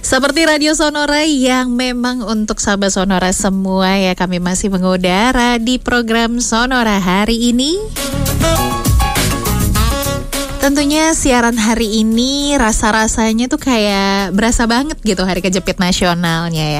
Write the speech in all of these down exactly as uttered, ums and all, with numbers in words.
Seperti Radio Sonora yang memang untuk sahabat Sonora semua ya, kami masih mengudara di program Sonora hari ini. Tentunya siaran hari ini rasa-rasanya tuh kayak berasa banget gitu hari kejepit nasionalnya ya.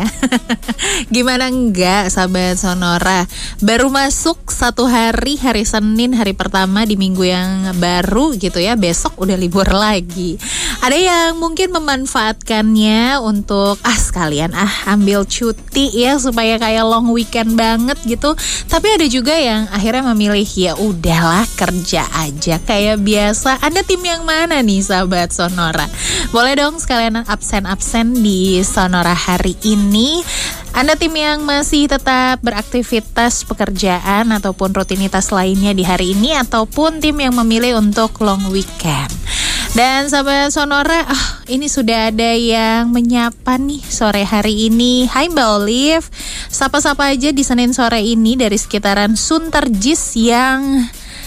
Gimana enggak sahabat Sonora, baru masuk satu hari, hari Senin, hari pertama di minggu yang baru gitu ya. Besok udah libur lagi. Ada yang mungkin memanfaatkannya untuk ah sekalian ah ambil cuti ya supaya kayak long weekend banget gitu. Tapi ada juga yang akhirnya memilih ya udahlah kerja aja kayak biasa. Anda tim yang mana nih sahabat Sonora? Boleh dong sekalian absen-absen di Sonora hari ini. Anda tim yang masih tetap beraktivitas pekerjaan ataupun rutinitas lainnya di hari ini, ataupun tim yang memilih untuk long weekend. Dan sahabat Sonora, oh, ini sudah ada yang menyapa nih sore hari ini. Hai Mbak Olive, sapa-sapa aja di Senin sore ini dari sekitaran Sunterjis yang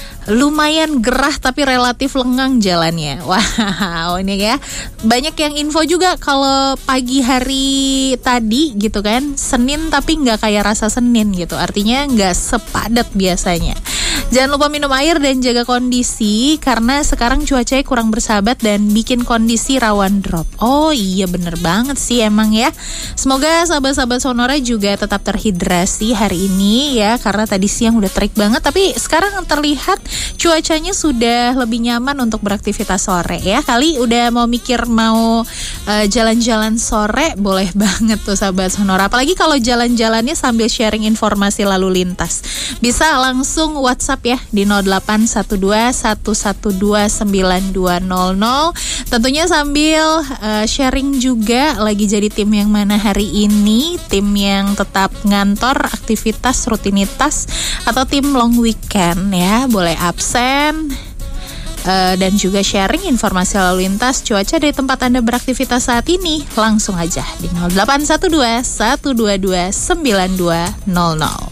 lumayan gerah tapi relatif lengang jalannya. Wow, ini ya banyak yang info juga kalau pagi hari tadi gitu kan, Senin tapi nggak kayak rasa Senin gitu. Artinya nggak sepadat biasanya. Jangan lupa minum air dan jaga kondisi karena sekarang cuacanya kurang bersahabat dan bikin kondisi rawan drop. Oh iya bener banget sih emang ya. Semoga sahabat-sahabat Sonora juga tetap terhidrasi hari ini ya, karena tadi siang udah terik banget, tapi sekarang terlihat cuacanya sudah lebih nyaman untuk beraktivitas sore ya. Kali udah mau mikir mau uh, jalan-jalan sore, boleh banget tuh sahabat Sonora. Apalagi kalau jalan-jalannya sambil sharing informasi lalu lintas. Bisa langsung WhatsApp ya di nol delapan satu dua satu satu dua sembilan dua nol nol. Tentunya sambil uh, sharing juga lagi jadi tim yang mana hari ini, tim yang tetap ngantor, aktivitas, rutinitas, atau tim long weekend ya. Boleh absen uh, dan juga sharing informasi lalu lintas cuaca dari tempat Anda beraktivitas saat ini. Langsung aja di nol delapan satu dua satu dua dua sembilan dua nol nol.